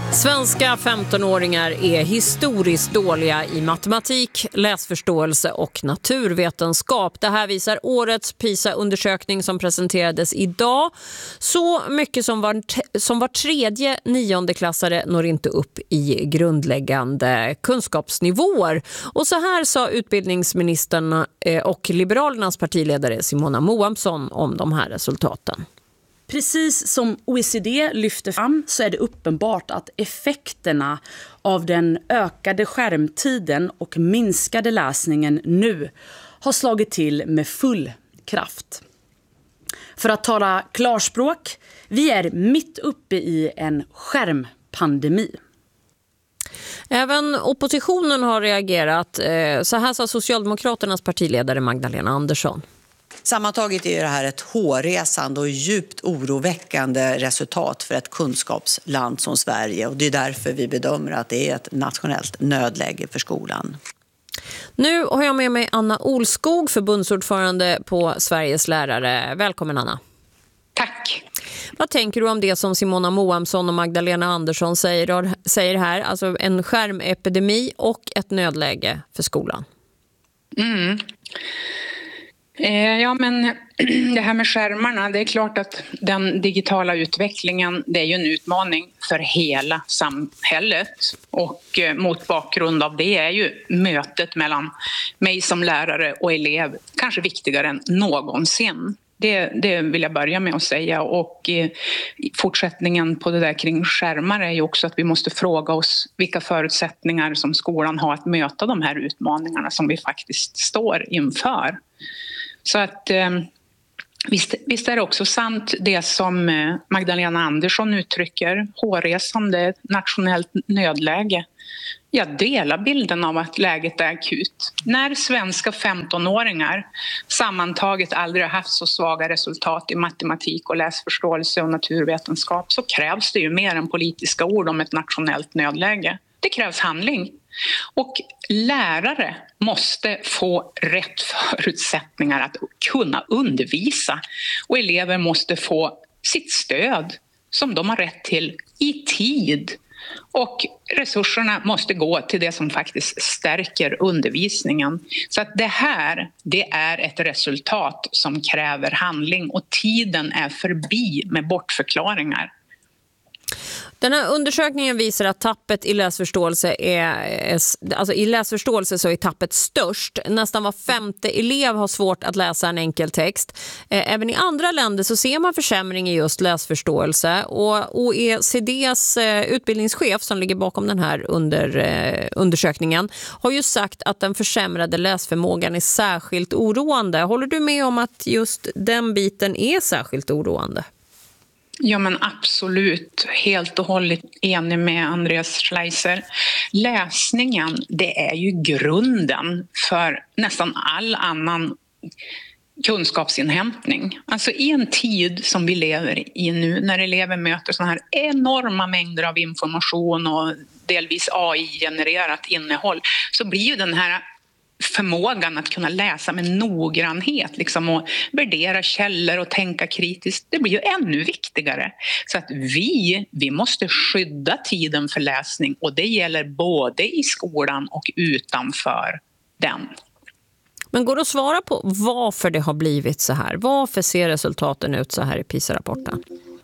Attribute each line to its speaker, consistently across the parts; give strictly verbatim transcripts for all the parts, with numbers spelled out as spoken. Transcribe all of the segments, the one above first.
Speaker 1: Svenska femtonåringar är historiskt dåliga i matematik, läsförståelse och naturvetenskap. Det här visar årets PISA-undersökning som presenterades idag. Så mycket som var, som var tredje niondeklassare når inte upp i grundläggande kunskapsnivåer. Och så här sa utbildningsministern och Liberalernas partiledare Simona Moamsson om de här resultaten.
Speaker 2: Precis som O E C D lyfter fram så är det uppenbart att effekterna av den ökade skärmtiden och minskade läsningen nu har slagit till med full kraft. För att tala klarspråk, vi är mitt uppe i en skärmpandemi.
Speaker 1: Även oppositionen har reagerat. Så här sa Socialdemokraternas partiledare Magdalena Andersson.
Speaker 3: Sammantaget är det här ett hårresande och djupt oroväckande resultat för ett kunskapsland som Sverige. Och det är därför vi bedömer att det är ett nationellt nödläge för skolan.
Speaker 1: Nu har jag med mig Anna Olskog, förbundsordförande på Sveriges lärare. Välkommen Anna.
Speaker 4: Tack.
Speaker 1: Vad tänker du om det som Simona Moamsson och Magdalena Andersson säger, säger här? Alltså en skärmepidemi och ett nödläge för skolan.
Speaker 4: Mm. Ja, men det här med skärmarna, det är klart att den digitala utvecklingen, det är ju en utmaning för hela samhället. Och mot bakgrund av det är ju mötet mellan mig som lärare och elev kanske viktigare än någonsin. Det, det vill jag börja med att säga. Och fortsättningen på det där kring skärmar är ju också att vi måste fråga oss vilka förutsättningar som skolan har att möta de här utmaningarna som vi faktiskt står inför. Så att visst, visst är det också sant det som Magdalena Andersson uttrycker, hårresande, nationellt nödläge. Jag delar bilden av att läget är akut. När svenska femtonåringar sammantaget aldrig har haft så svaga resultat i matematik och läsförståelse och naturvetenskap så krävs det ju mer än politiska ord om ett nationellt nödläge. Det krävs handling. Och lärare måste få rätt förutsättningar att kunna undervisa. Och elever måste få sitt stöd som de har rätt till i tid. Och resurserna måste gå till det som faktiskt stärker undervisningen. Så att det här, det är ett resultat som kräver handling och tiden är förbi med bortförklaringar.
Speaker 1: Den här undersökningen visar att tappet i läsförståelse är, alltså i läsförståelse så är tappet störst. Nästan var femte elev har svårt att läsa en enkel text. Även i andra länder så ser man försämring i just läsförståelse. Och O E C D:s utbildningschef som ligger bakom den här under, undersökningen har ju sagt att den försämrade läsförmågan är särskilt oroande. Håller du med om att just den biten är särskilt oroande?
Speaker 4: Ja, men absolut. Helt och hållet enig med Andreas Schleiser. Läsningen, det är ju grunden för nästan all annan kunskapsinhämtning. Alltså i en tid som vi lever i nu när elever möter såna här enorma mängder av information och delvis A I-genererat innehåll så blir ju den här förmågan att kunna läsa med noggrannhet liksom, och värdera källor och tänka kritiskt, det blir ju ännu viktigare. Så att vi, vi måste skydda tiden för läsning och det gäller både i skolan och utanför den.
Speaker 1: Men går det att svara på varför det har blivit så här? Varför ser resultaten ut så här i PISA-rapporten?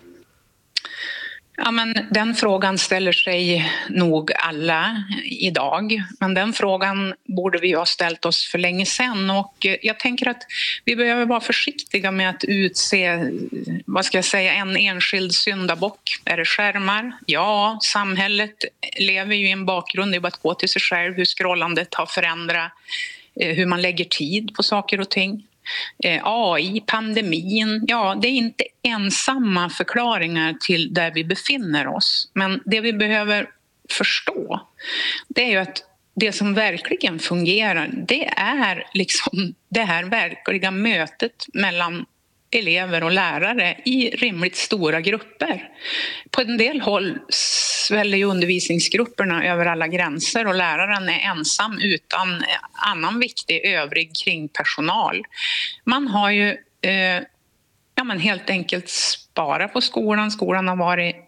Speaker 4: Ja, men den frågan ställer sig nog alla idag. Men den frågan borde vi ha ställt oss för länge sedan. Och jag tänker att vi behöver vara försiktiga med att utse, vad ska jag säga, en enskild syndabock. Är det skärmar? Ja, samhället lever ju i en bakgrund. Det är bara att gå till sig själv hur scrollandet har förändrat, hur man lägger tid på saker och ting. A I, pandemin, ja det är inte ensamma förklaringar till där vi befinner oss. Men det vi behöver förstå det är ju att det som verkligen fungerar det är liksom det här verkliga mötet mellan elever och lärare i rimligt stora grupper. På en del håll sväller ju undervisningsgrupperna över alla gränser och läraren är ensam utan annan viktig övrig kringpersonal. Man har ju eh, ja, men helt enkelt sparat på skolan. Skolan har varit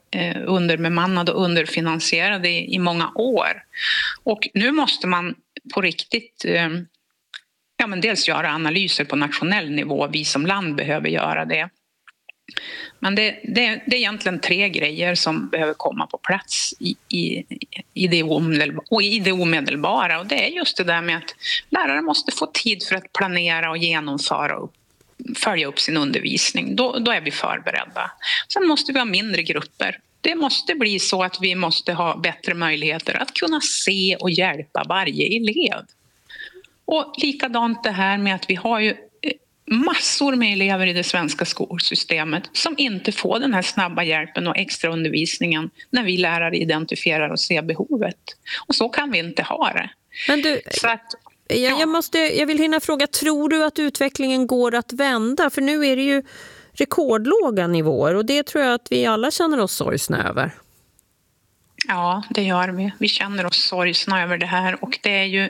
Speaker 4: eh, underbemannade och underfinansierade i, i många år. Och nu måste man på riktigt eh, ja, men dels göra analyser på nationell nivå. Vi som land behöver göra det. Men det, det, det är egentligen tre grejer som behöver komma på plats i, i, i, det omedelbara, och i det omedelbara. Och det är just det där med att lärare måste få tid för att planera och genomföra och följa upp sin undervisning. Då, då är vi förberedda. Sen måste vi ha mindre grupper. Det måste bli så att vi måste ha bättre möjligheter att kunna se och hjälpa varje elev. Och likadant det här med att vi har ju massor med elever i det svenska skolsystemet som inte får den här snabba hjälpen och extra undervisningen när vi lärare identifierar och ser behovet. Och så kan vi inte ha det.
Speaker 1: Men du,
Speaker 4: så att,
Speaker 1: ja. jag, jag, måste, jag vill hinna fråga, tror du att utvecklingen går att vända? För nu är det ju rekordlåga nivåer och det tror jag att vi alla känner oss sorgsna över.
Speaker 4: Ja, det gör vi. Vi känner oss sorgsna över det här och det är ju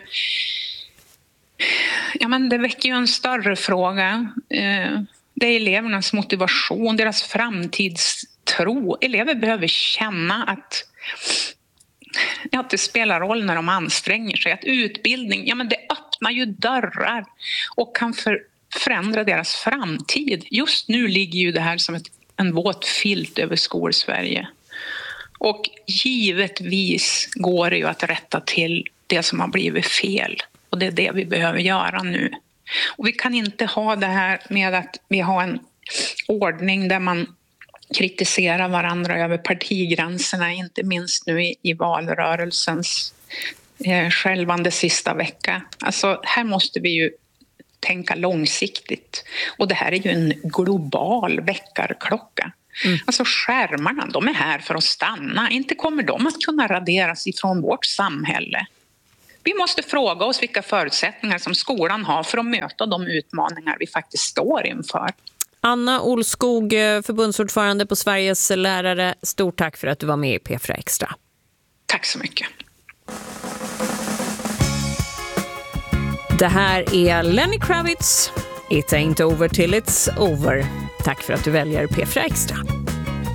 Speaker 4: Ja, men det väcker ju en större fråga. Det är elevernas motivation, deras framtidstro. Elever behöver känna att, att det spelar roll när de anstränger sig. Att utbildning, ja, men det öppnar ju dörrar och kan för, förändra deras framtid. Just nu ligger ju det här som ett, en våt filt över Skolsverige. Och givetvis går det ju att rätta till det som har blivit fel. Och det är det vi behöver göra nu. Och vi kan inte ha det här med att vi har en ordning där man kritiserar varandra över partigränserna, inte minst nu i, i valrörelsens eh, självande sista vecka. Alltså här måste vi ju tänka långsiktigt. Och det här är ju en global väckarklocka. Mm. Alltså skärmarna, de är här för att stanna. Inte kommer de att kunna raderas ifrån vårt samhälle. Vi måste fråga oss vilka förutsättningar som skolan har för att möta de utmaningar vi faktiskt står inför.
Speaker 1: Anna Olskog, förbundsordförande på Sveriges lärare. Stort tack för att du var med i P fyra Extra.
Speaker 4: Tack så mycket.
Speaker 1: Det här är Lenny Kravitz. It ain't over till it's over. Tack för att du väljer P fyra Extra.